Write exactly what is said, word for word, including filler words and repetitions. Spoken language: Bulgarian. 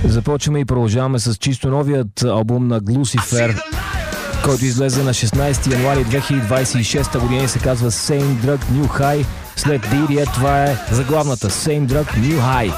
Започваме и продължаваме с чисто новият албум на Глусифер, който излезе на шестнайсети януари две хиляди двайсет и шеста година и се казва Same Drug New High. След Diddy, това е заглавната Same Drug New High.